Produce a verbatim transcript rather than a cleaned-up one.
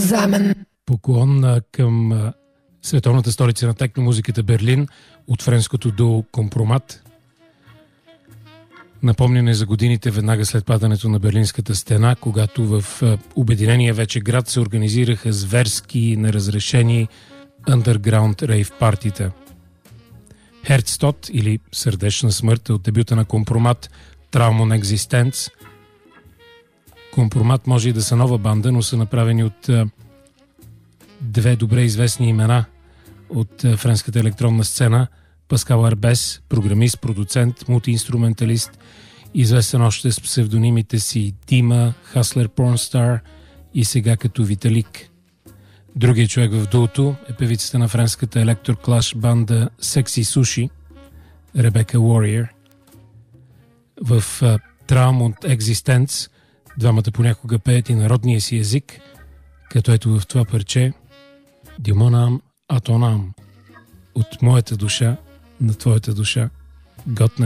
zusammen. Поклон към а, световната столица на техномузиката Берлин от френското дуо Компромат. Напомняне за годините веднага след падането на Берлинската стена, когато в а, обединения вече град се организираха зверски неразрешени underground рейв партита. Herztod или Сърдечна смърт от дебюта на Компромат Traumon Existence. Компромат може и да са нова банда, но са направени от а, две добре известни имена от а, френската електронна сцена. Паскал Арбес, програмист, продуцент, мултиинструменталист, известен още с псевдонимите си Дима, Хаслер Порнстар и сега като Виталик. Другият човек в дуото е певицата на френската електроклаш банда Sexy Sushi, Ребека Уориер. В uh, Traumon Existence двамата понякога пеят и народния си език, като ето в това парче Димонам Атонам, от моята душа на твоята душа. Готна.